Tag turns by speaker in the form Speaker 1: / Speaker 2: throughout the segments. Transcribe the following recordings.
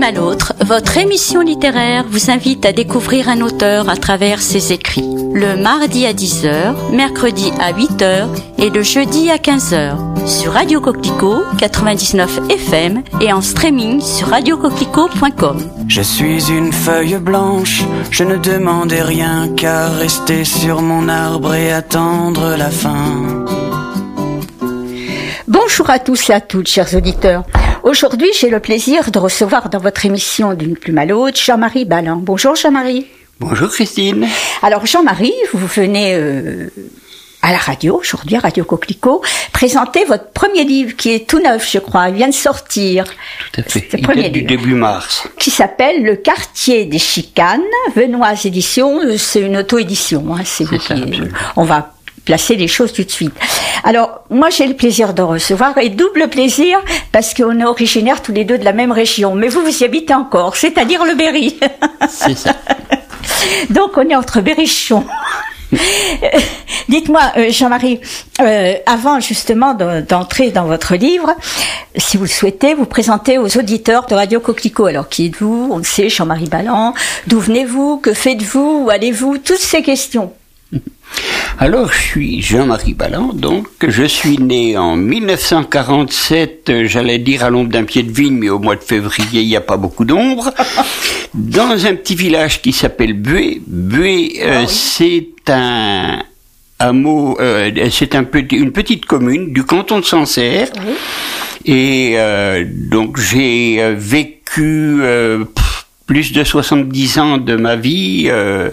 Speaker 1: à l'autre, votre émission littéraire vous invite à découvrir un auteur à travers ses écrits. Le mardi à 10h, mercredi à 8h et le jeudi à 15h sur Radio Coquelicot 99 FM et en streaming sur radiocoquelicot.com.
Speaker 2: Je suis une feuille blanche, je ne demandais rien qu'à rester sur mon arbre et attendre la fin.
Speaker 3: Bonjour à tous et à toutes, chers auditeurs. Aujourd'hui, j'ai le plaisir de recevoir dans votre émission D'une plume à l'autre, Jean-Marie Balland. Bonjour Jean-Marie.
Speaker 4: Bonjour Christine.
Speaker 3: Alors Jean-Marie, vous venez à la radio, aujourd'hui à Radio Coquelicot, présenter votre premier livre qui est tout neuf, je crois, il vient de sortir.
Speaker 4: Tout à fait, il date du début mars.
Speaker 3: Qui s'appelle Le quartier des chicanes, Venoise Édition, c'est une auto-édition. Hein, c'est ça, on va placer les choses tout de suite. Alors, moi, j'ai le plaisir de recevoir, et double plaisir, parce qu'on est originaires tous les deux de la même région. Mais vous y habitez encore, c'est-à-dire le Berry.
Speaker 4: C'est ça.
Speaker 3: Donc, on est entre berrichons. Dites-moi, Jean-Marie, avant justement d'entrer dans votre livre, si vous le souhaitez, vous présentez aux auditeurs de Radio Coquelicot. Alors, qui êtes-vous? On le sait, Jean-Marie Balland. D'où venez-vous? Que faites-vous? Où allez-vous? Toutes ces questions.
Speaker 4: Alors, je suis Jean-Marie Balland, donc je suis né en 1947, j'allais dire à l'ombre d'un pied de vigne, mais au mois de février, il n'y a pas beaucoup d'ombre, dans un petit village qui s'appelle Bué. Bué, c'est un hameau, c'est une petite commune du canton de Sancerre, et donc j'ai vécu plus de 70 ans de ma vie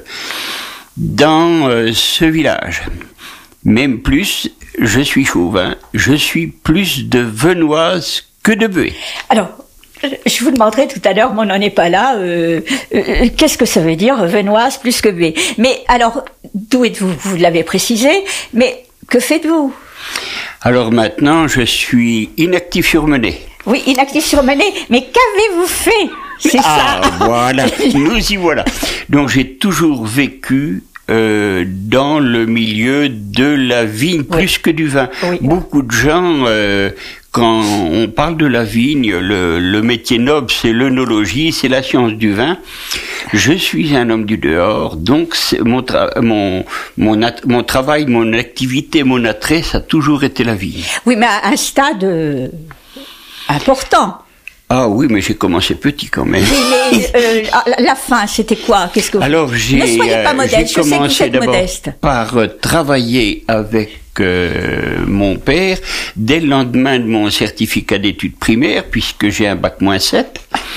Speaker 4: dans ce village. Même plus, je suis chauvin, je suis plus de Venoise que de Bué.
Speaker 3: Alors, je vous demanderai tout à l'heure, mais on n'en est pas là, qu'est-ce que ça veut dire Venoise plus que Bué? Mais alors, d'où êtes-vous? Vous l'avez précisé, mais que faites-vous?
Speaker 4: Alors maintenant, je suis inactif surmené.
Speaker 3: Oui, inactif surmené, mais qu'avez-vous fait? C'est ça.
Speaker 4: Voilà, nous y voilà. Donc j'ai toujours vécu dans le milieu de la vigne plus que du vin. Oui. Beaucoup de gens, quand on parle de la vigne, le métier noble, c'est l'œnologie, c'est la science du vin. Je suis un homme du dehors, donc mon travail, mon activité, mon attrait, ça a toujours été la vigne.
Speaker 3: Oui, mais à un stade important.
Speaker 4: Ah oui, mais j'ai commencé petit quand même.
Speaker 3: Oui, mais la fin, c'était quoi? Qu'est-ce que
Speaker 4: Alors
Speaker 3: ne soyez pas modeste,
Speaker 4: j'ai commencé d'abord
Speaker 3: modeste.
Speaker 4: par travailler avec mon père dès le lendemain de mon certificat d'études primaires, puisque j'ai un bac-7.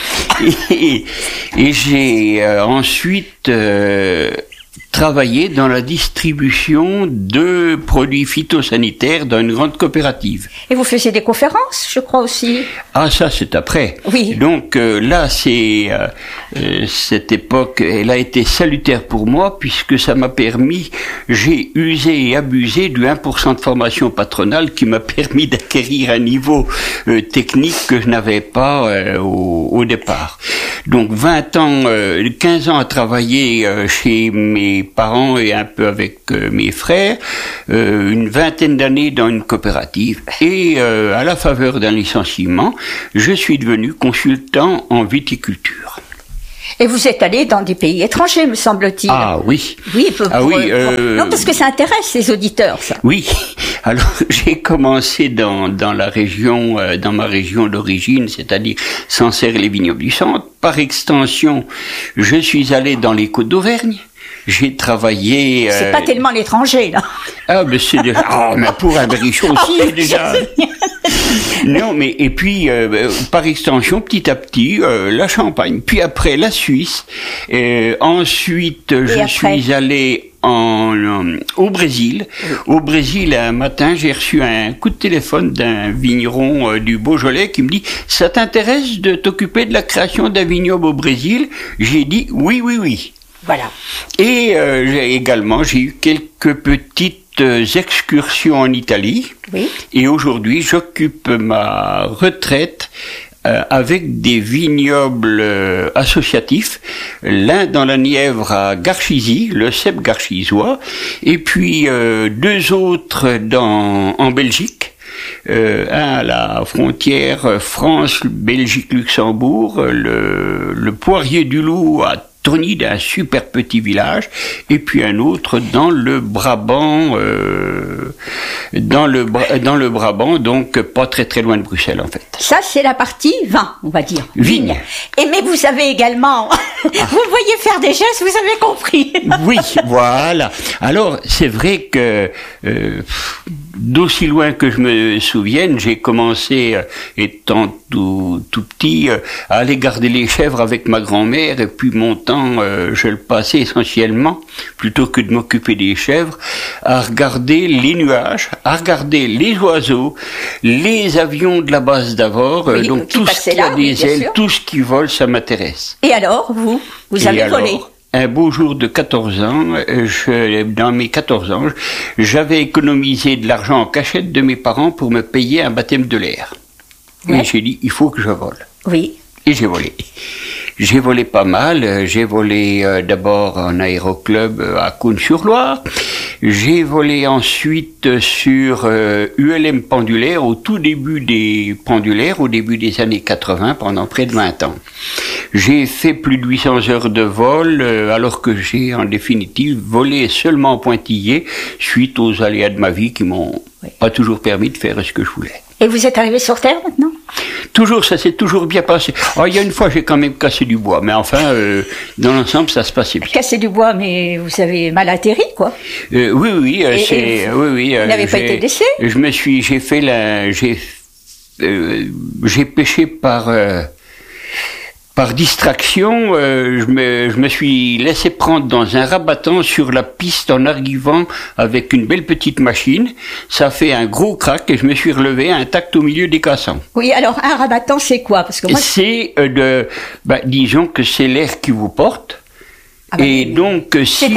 Speaker 4: et j'ai ensuite travaillé dans la distribution de produits phytosanitaires dans une grande coopérative.
Speaker 3: Et vous faisiez des conférences, je crois aussi.
Speaker 4: Ah, ça c'est après.
Speaker 3: Oui.
Speaker 4: Donc là, c'est cette époque, elle a été salutaire pour moi puisque ça m'a permis, j'ai usé et abusé du 1% de formation patronale qui m'a permis d'acquérir un niveau technique que je n'avais pas au départ. Donc 15 ans à travailler chez mes parents et un peu avec mes frères, une vingtaine d'années dans une coopérative et à la faveur d'un licenciement, je suis devenu consultant en viticulture.
Speaker 3: Et vous êtes allé dans des pays étrangers, me semble-t-il.
Speaker 4: Ah oui.
Speaker 3: Oui, non, parce que ça intéresse les auditeurs, ça.
Speaker 4: Oui. Alors, j'ai commencé dans la région, dans ma région d'origine, c'est-à-dire Sancerre et les vignobles du centre. Par extension, je suis allé dans les Côtes d'Auvergne. J'ai travaillé...
Speaker 3: C'est pas tellement l'étranger, là.
Speaker 4: Ah, mais c'est déjà... Ah, mais pour un berrichon aussi, déjà. Non, mais... Et puis, par extension, petit à petit, la Champagne. Puis après, la Suisse. Ensuite, je suis allé au Brésil. Oui. Au Brésil, un matin, j'ai reçu un coup de téléphone d'un vigneron du Beaujolais qui me dit « Ça t'intéresse de t'occuper de la création d'un vignoble au Brésil ?» J'ai dit « Oui, oui, oui ».
Speaker 3: Voilà.
Speaker 4: Et j'ai eu quelques petites excursions en Italie.
Speaker 3: Oui.
Speaker 4: Et aujourd'hui, j'occupe ma retraite avec des vignobles associatifs, l'un dans la Nièvre à Garchizy, le cep garchizois, et puis deux autres en Belgique, à la frontière France, Belgique, Luxembourg, le Poirier du Loup à Torny, d'un super petit village, et puis un autre dans le Brabant, dans le Brabant, donc pas très très loin de Bruxelles en fait.
Speaker 3: Ça c'est la partie vin, on va dire.
Speaker 4: Vigne.
Speaker 3: Et mais vous avez également, vous me voyez faire des gestes, vous avez compris.
Speaker 4: Oui, voilà. Alors c'est vrai que d'aussi loin que je me souvienne, j'ai commencé, étant tout petit, à aller garder les chèvres avec ma grand-mère, et puis mon temps, je le passais essentiellement, plutôt que de m'occuper des chèvres, à regarder les nuages, à regarder les oiseaux, les avions de la base d'Avor,
Speaker 3: Oui,
Speaker 4: donc tout ce qui a des ailes, tout ce qui vole, ça m'intéresse.
Speaker 3: Et alors, vous avez volé?
Speaker 4: Un beau jour de 14 ans, dans mes 14 ans, j'avais économisé de l'argent en cachette de mes parents pour me payer un baptême de l'air.
Speaker 3: Ouais.
Speaker 4: Et j'ai dit, il faut que je vole.
Speaker 3: Oui.
Speaker 4: Et j'ai volé. J'ai volé pas mal. J'ai volé d'abord en aéroclub à Cosne-sur-Loire. J'ai volé ensuite sur ULM Pendulaire au tout début des pendulaires, au début des années 80, pendant près de 20 ans. J'ai fait plus de 800 heures de vol, alors que j'ai en définitive volé seulement en pointillé, suite aux aléas de ma vie qui m'ont pas toujours permis de faire ce que je voulais.
Speaker 3: Et vous êtes arrivé sur Terre maintenant?
Speaker 4: Toujours, ça s'est toujours bien passé. Oh, il y a une fois, j'ai quand même cassé du bois, mais enfin, dans l'ensemble, ça se passait bien.
Speaker 3: Cassé du bois, mais vous avez mal atterri, quoi.
Speaker 4: Oui.
Speaker 3: Vous n'avez pas été blessé?
Speaker 4: J'ai pêché par distraction, je me suis laissé prendre dans un rabattant sur la piste en arrivant avec une belle petite machine. Ça a fait un gros crack et je me suis relevé intact au milieu des cassants.
Speaker 3: Oui, alors un rabattant, c'est quoi? Parce que moi,
Speaker 4: c'est disons que c'est l'air qui vous porte.
Speaker 3: Ah bah,
Speaker 4: et donc, si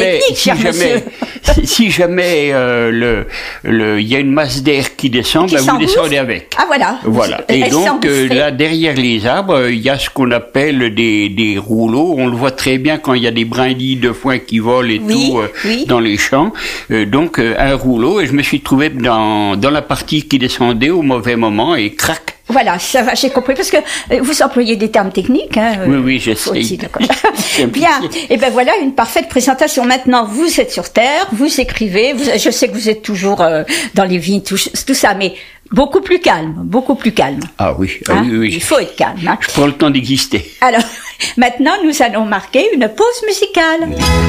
Speaker 4: jamais il y a une masse d'air qui descend, vous descendez avec.
Speaker 3: Ah voilà.
Speaker 4: Voilà. Et donc là, derrière les arbres, il y a ce qu'on appelle des rouleaux. On le voit très bien quand il y a des brindilles de foin qui volent et dans les champs. Donc un rouleau, et je me suis trouvé dans la partie qui descendait au mauvais moment et crac.
Speaker 3: Voilà, ça va, j'ai compris, parce que vous employez des termes techniques. Hein,
Speaker 4: oui, j'essaie.
Speaker 3: Bien, et ben voilà une parfaite présentation. Maintenant, vous êtes sur Terre, vous écrivez, je sais que vous êtes toujours dans les vignes, tout ça, mais beaucoup plus calme.
Speaker 4: Ah oui,
Speaker 3: hein?
Speaker 4: Oui.
Speaker 3: Il faut être calme. Hein?
Speaker 4: Je prends le temps d'exister.
Speaker 3: Alors, maintenant, nous allons marquer une pause musicale.